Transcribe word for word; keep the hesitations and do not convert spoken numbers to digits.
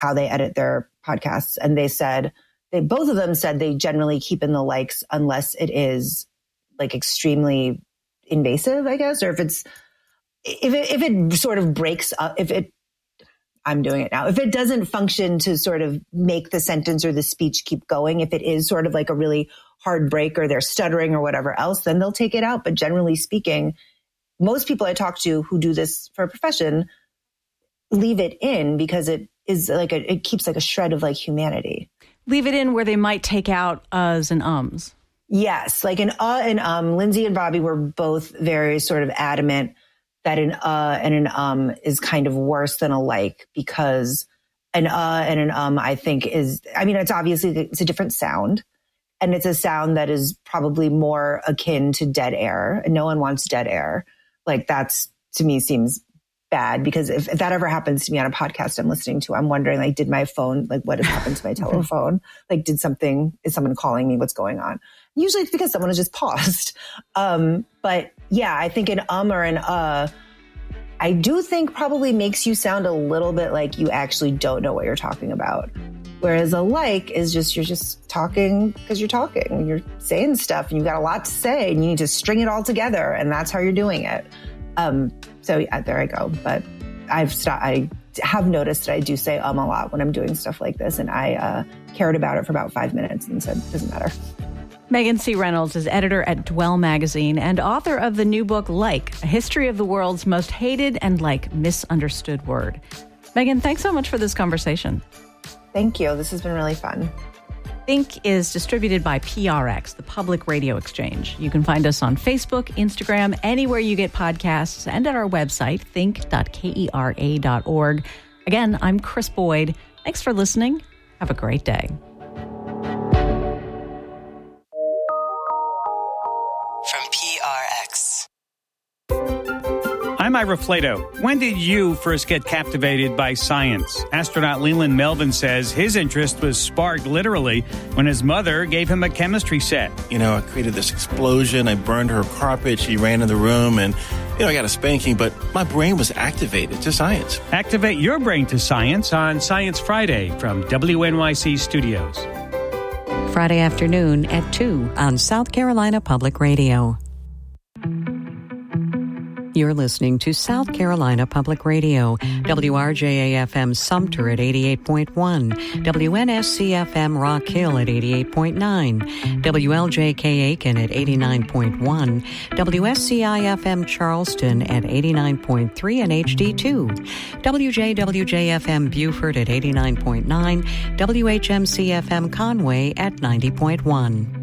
how they edit their podcasts. And they said, they both of them said they generally keep in the likes unless it is like extremely invasive, I guess, or if it's, if it, if it sort of breaks up, if it, I'm doing it now, if it doesn't function to sort of make the sentence or the speech keep going, if it is sort of like a really hard break or they're stuttering or whatever else, then they'll take it out. But generally speaking, most people I talk to who do this for a profession leave it in because it is like a, it keeps like a shred of like humanity. Leave it in where they might take out uhs and ums. Yes. Like an uh and um, Lindsay and Bobby were both very sort of adamant that an uh and an um is kind of worse than a like, because an uh and an um, I think is, I mean, it's obviously, it's a different sound, and it's a sound that is probably more akin to dead air, and no one wants dead air. Like that's, to me, seems bad, because if, if that ever happens to me on a podcast I'm listening to, I'm wondering, like, did my phone, like, what has happened to my telephone? Like, did something, is someone calling me? What's going on? Usually it's because someone has just paused. Um, but yeah, I think an um or an uh, I do think probably makes you sound a little bit like you actually don't know what you're talking about. Whereas a like is just, you're just talking because you're talking. You're saying stuff and you've got a lot to say and you need to string it all together, and that's how you're doing it. Um, so yeah, there I go. But I've st- I have noticed that I do say um a lot when I'm doing stuff like this, and I uh, cared about it for about five minutes and said, it doesn't matter. Megan C. Reynolds is editor at Dwell Magazine and author of the new book, Like, A History of the World's Most Hated and Like Misunderstood Word. Megan, thanks so much for this conversation. Thank you. This has been really fun. Think is distributed by P R X, the Public Radio Exchange. You can find us on Facebook, Instagram, anywhere you get podcasts, and at our website, think dot kera dot org. Again, I'm Chris Boyd. Thanks for listening. Have a great day. From P R X. I'm Ira Flato. When did you first get captivated by science? Astronaut Leland Melvin says his interest was sparked literally when his mother gave him a chemistry set. You know, I created this explosion. I burned her carpet. She ran in the room and, you know, I got a spanking, but my brain was activated to science. Activate your brain to science on Science Friday from W N Y C Studios. Friday afternoon at two on South Carolina Public Radio. You're listening to South Carolina Public Radio, W R J A F M Sumter at eighty-eight point one, W N S C F M Rock Hill at eighty-eight point nine, W L J K Aiken at eighty-nine point one, W S C I F M Charleston at eighty-nine point three and H D two, W J W J F M Beaufort at eighty-nine point nine, W H M C F M Conway at ninety point one.